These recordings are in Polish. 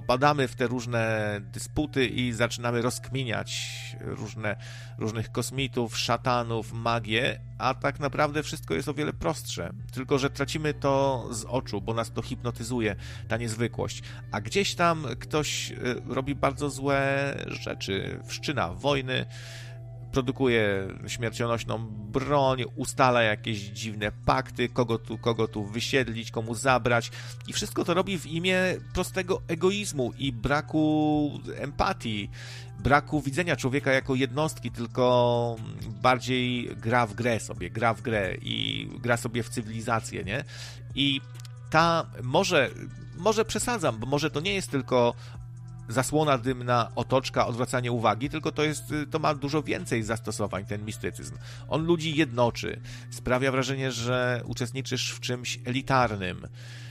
wpadamy w te różne dysputy i zaczynamy rozkminiać różnych kosmitów, szatanów, magię, a tak naprawdę wszystko jest o wiele prostsze. Tylko że tracimy to z oczu, bo nas to hipnotyzuje, ta niezwykłość. A gdzieś tam ktoś robi bardzo złe rzeczy, wszczyna wojny, produkuje śmiercionośną broń, ustala jakieś dziwne pakty, kogo tu wysiedlić, komu zabrać i wszystko to robi w imię prostego egoizmu i braku empatii, braku widzenia człowieka jako jednostki, tylko bardziej gra w grę i gra sobie w cywilizację, nie? I może przesadzam, bo może to nie jest tylko zasłona dymna, otoczka, odwracanie uwagi, tylko to ma dużo więcej zastosowań, ten mistycyzm. On ludzi jednoczy, sprawia wrażenie, że uczestniczysz w czymś elitarnym,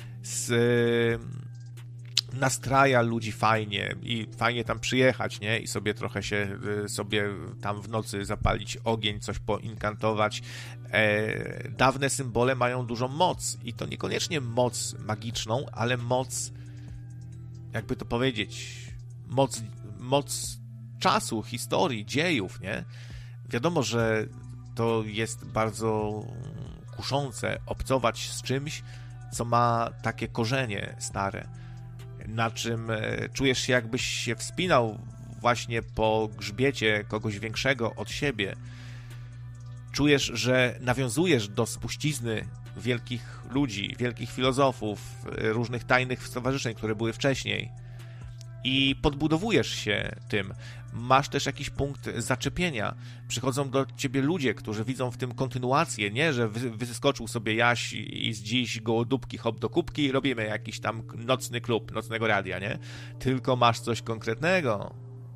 nastraja ludzi fajnie i fajnie tam przyjechać, nie? I sobie trochę sobie tam w nocy zapalić ogień, coś poinkantować. Dawne symbole mają dużą moc i to niekoniecznie moc magiczną, ale moc, jakby to powiedzieć, moc czasu, historii, dziejów, nie? Wiadomo, że to jest bardzo kuszące obcować z czymś, co ma takie korzenie stare, na czym czujesz się, jakbyś się wspinał właśnie po grzbiecie kogoś większego od siebie. Czujesz, że nawiązujesz do spuścizny wielkich ludzi, wielkich filozofów, różnych tajnych stowarzyszeń, które były wcześniej. I podbudowujesz się tym. Masz też jakiś punkt zaczepienia. Przychodzą do ciebie ludzie, którzy widzą w tym kontynuację, nie, że wyskoczył sobie Jaś i z dziś gołodupki hop do kubki i robimy jakiś tam nocny klub, nocnego radia, nie? Tylko masz coś konkretnego.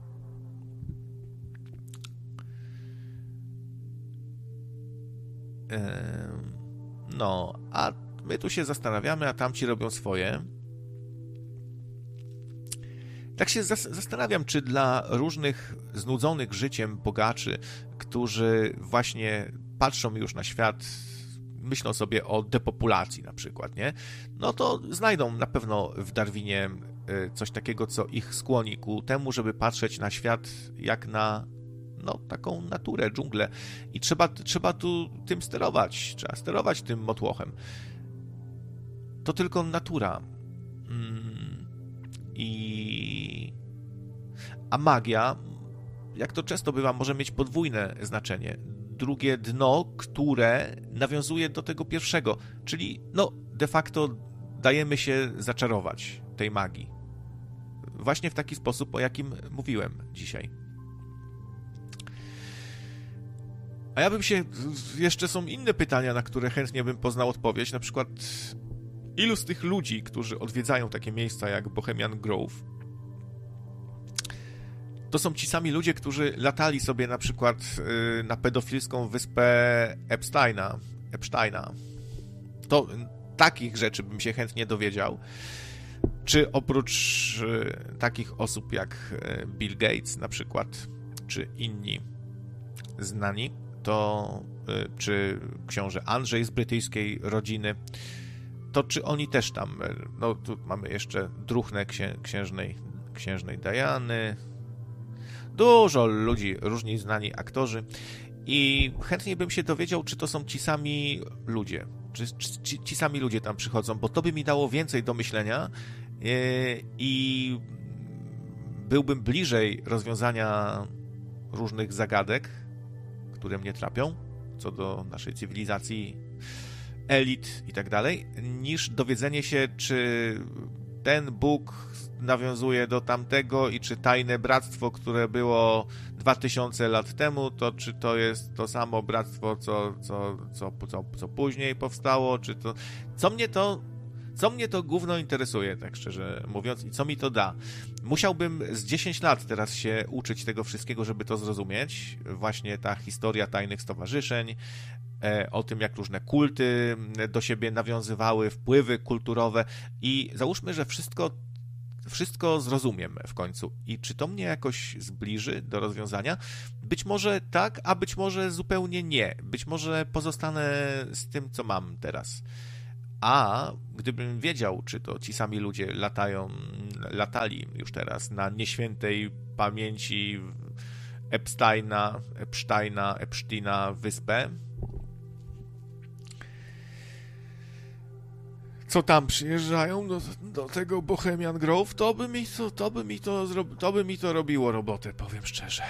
No, a my tu się zastanawiamy, a tamci robią swoje. Tak się zastanawiam, czy dla różnych znudzonych życiem bogaczy, którzy właśnie patrzą już na świat, myślą sobie o depopulacji na przykład, nie? No to znajdą na pewno w Darwinie coś takiego, co ich skłoni ku temu, żeby patrzeć na świat jak na taką naturę, dżunglę. I trzeba tu tym sterować. Trzeba sterować tym motłochem. To tylko natura. A magia, jak to często bywa, może mieć podwójne znaczenie. Drugie dno, które nawiązuje do tego pierwszego. Czyli, de facto dajemy się zaczarować tej magii. Właśnie w taki sposób, o jakim mówiłem dzisiaj. A ja bym się... Jeszcze są inne pytania, na które chętnie bym poznał odpowiedź. Na przykład, ilu z tych ludzi, którzy odwiedzają takie miejsca jak Bohemian Grove, to są ci sami ludzie, którzy latali sobie na przykład na pedofilską wyspę Epsteina. To takich rzeczy bym się chętnie dowiedział. Czy oprócz takich osób jak Bill Gates na przykład, czy inni znani, to czy książę Andrzej z brytyjskiej rodziny, to czy oni też tam, tu mamy jeszcze druhnę księżnej Diany, dużo ludzi, różni znani aktorzy i chętnie bym się dowiedział, czy to są ci sami ludzie, czy ci sami ludzie tam przychodzą, bo to by mi dało więcej do myślenia i byłbym bliżej rozwiązania różnych zagadek, które mnie trapią, co do naszej cywilizacji, elit i tak dalej, niż dowiedzenie się, czy ten Bóg nawiązuje do tamtego i czy tajne bractwo, które było 2000 lat temu, to czy to jest to samo bractwo, co później powstało, czy to... Co mnie to gówno interesuje, tak szczerze mówiąc, i co mi to da? Musiałbym z 10 lat teraz się uczyć tego wszystkiego, żeby to zrozumieć. Właśnie ta historia tajnych stowarzyszeń, o tym, jak różne kulty do siebie nawiązywały, wpływy kulturowe i załóżmy, że wszystko zrozumiem w końcu. I czy to mnie jakoś zbliży do rozwiązania? Być może tak, a być może zupełnie nie. Być może pozostanę z tym, co mam teraz. A gdybym wiedział, czy to ci sami ludzie latali już teraz na nieświętej pamięci Epsteina wyspę, co tam przyjeżdżają do tego Bohemian Grove, to by mi to robiło robotę, powiem szczerze.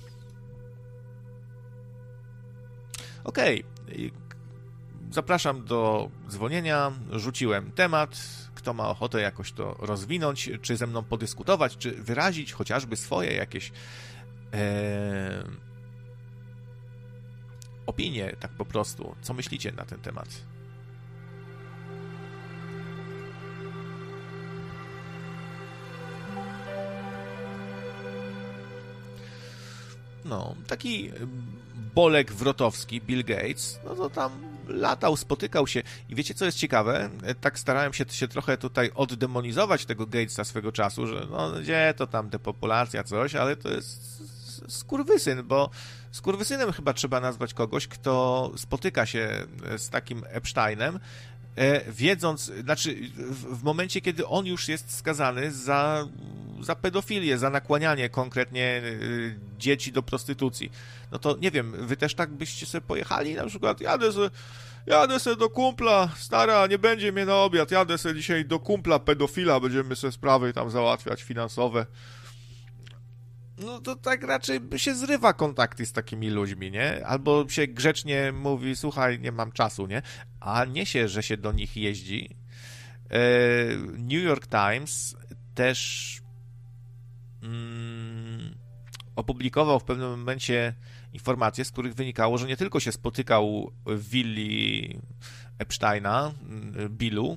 Okej. Zapraszam do dzwonienia, rzuciłem temat, kto ma ochotę jakoś to rozwinąć, czy ze mną podyskutować, czy wyrazić chociażby swoje jakieś opinie, tak po prostu. Co myślicie na ten temat? No, taki Bolek Wrotowski, Bill Gates, no to tam latał, spotykał się i wiecie, co jest ciekawe? Tak starałem się trochę tutaj oddemonizować tego Gatesa swego czasu, że no gdzie to tam depopulacja, coś, ale to jest skurwysyn, bo skurwysynem chyba trzeba nazwać kogoś, kto spotyka się z takim Epsteinem, wiedząc, znaczy w momencie, kiedy on już jest skazany za pedofilię, za nakłanianie konkretnie dzieci do prostytucji. No to nie wiem, wy też tak byście sobie pojechali? Na przykład jadę se do kumpla, stara, nie będzie mnie na obiad, jadę se dzisiaj do kumpla pedofila, będziemy sobie sprawy tam załatwiać finansowe. No to tak raczej się zrywa kontakty z takimi ludźmi, nie? Albo się grzecznie mówi, słuchaj, nie mam czasu, nie? A nie się, że się do nich jeździ. New York Times też opublikował w pewnym momencie informacje, z których wynikało, że nie tylko się spotykał w willi Epsteina, Billu,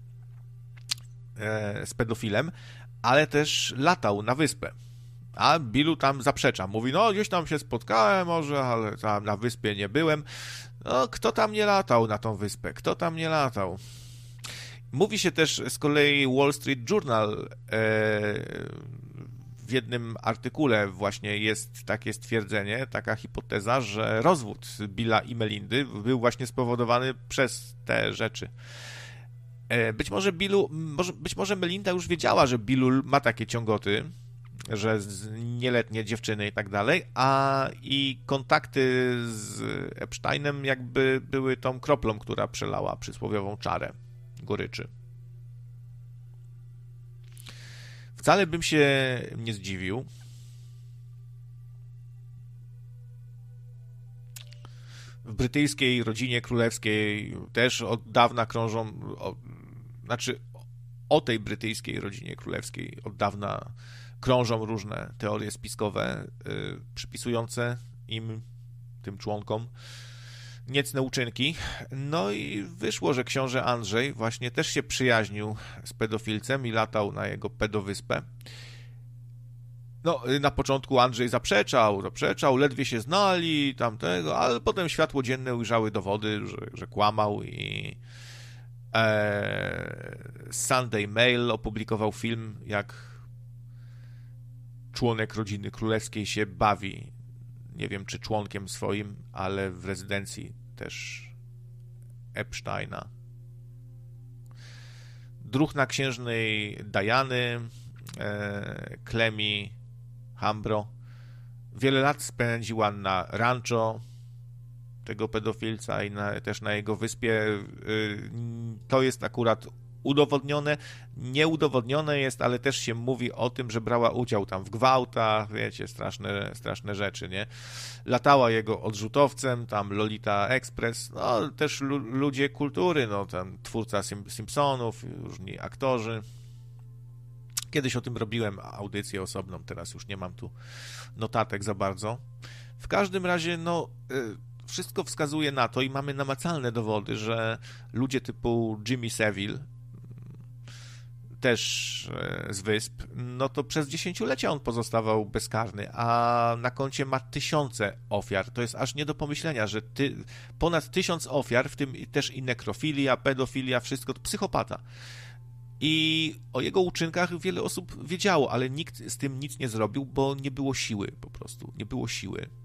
z pedofilem, ale też latał na wyspę. A Billu tam zaprzecza. Mówi, no gdzieś tam się spotkałem może, ale tam na wyspie nie byłem. No, kto tam nie latał na tą wyspę? Kto tam nie latał? Mówi się też z kolei Wall Street Journal w jednym artykule właśnie jest takie stwierdzenie, taka hipoteza, że rozwód Billa i Melindy był właśnie spowodowany przez te rzeczy. Być może Melinda już wiedziała, że Billu ma takie ciągoty, że nieletnie dziewczyny i tak dalej, i kontakty z Epsteinem jakby były tą kroplą, która przelała przysłowiową czarę goryczy. Wcale bym się nie zdziwił. W brytyjskiej rodzinie królewskiej też od dawna krążą, o tej brytyjskiej rodzinie królewskiej od dawna krążą różne teorie spiskowe przypisujące tym członkom, niecne uczynki. No i wyszło, że książę Andrzej właśnie też się przyjaźnił z pedofilcem i latał na jego pedowyspę. No, na początku Andrzej zaprzeczał, ledwie się znali, tamtego, ale potem światło dzienne ujrzały dowody, że kłamał i Sunday Mail opublikował film, jak członek rodziny królewskiej się bawi, nie wiem czy członkiem swoim, ale w rezydencji też Epsteina. Druhna księżnej Diany, Clemi Hambro, wiele lat spędziła na rancho tego pedofilca i też na jego wyspie. To jest akurat udowodnione. Nieudowodnione jest, ale też się mówi o tym, że brała udział tam w gwałtach, wiecie, straszne rzeczy, nie? Latała jego odrzutowcem, tam Lolita Express, no też ludzie kultury, no tam twórca Simpsonów, różni aktorzy. Kiedyś o tym robiłem audycję osobną, teraz już nie mam tu notatek za bardzo. W każdym razie, no, wszystko wskazuje na to i mamy namacalne dowody, że ludzie typu Jimmy Savile, też z wysp, no to przez dziesięciolecia on pozostawał bezkarny, a na koncie ma tysiące ofiar. To jest aż nie do pomyślenia, że ponad 1000 ofiar, w tym też i nekrofilia, pedofilia, wszystko, to psychopata. I o jego uczynkach wiele osób wiedziało, ale nikt z tym nic nie zrobił, bo nie było siły po prostu, nie było siły.